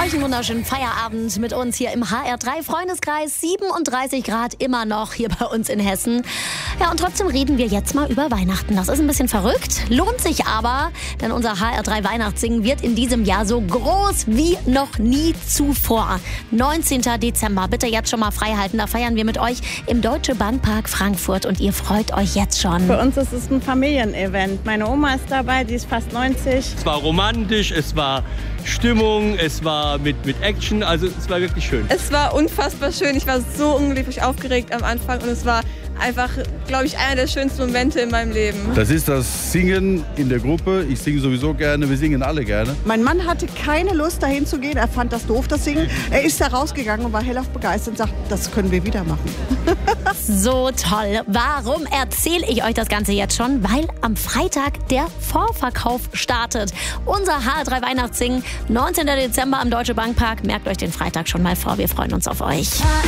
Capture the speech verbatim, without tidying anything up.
euch einen wunderschönen Feierabend mit uns hier im H R drei Freundeskreis. siebenunddreißig Grad immer noch hier bei uns in Hessen. Ja, und trotzdem reden wir jetzt mal über Weihnachten. Das ist ein bisschen verrückt, lohnt sich aber, denn unser H R drei Weihnachtssingen wird in diesem Jahr so groß wie noch nie zuvor. neunzehnten Dezember, bitte jetzt schon mal frei halten. Da feiern wir mit euch im Deutsche Bankpark Frankfurt und ihr freut euch jetzt schon. Für uns ist es ein Familienevent. Meine Oma ist dabei, die ist fast neunzig. Es war romantisch, es war Stimmung, es war mit, mit Action, also es war wirklich schön. Es war unfassbar schön. Ich war so unglaublich aufgeregt am Anfang und es war einfach, glaube ich, einer der schönsten Momente in meinem Leben. Das ist das Singen in der Gruppe. Ich singe sowieso gerne, wir singen alle gerne. Mein Mann hatte keine Lust, dahin zu gehen. Er fand das doof, das Singen. Er ist da rausgegangen und war hellauf begeistert und sagt, das können wir wieder machen. So toll. Warum erzähle ich euch das Ganze jetzt schon? Weil am Freitag der Vorverkauf startet. Unser H R drei Weihnachtssingen, neunzehnten Dezember am Deutsche Bankpark. Merkt euch den Freitag schon mal vor. Wir freuen uns auf euch.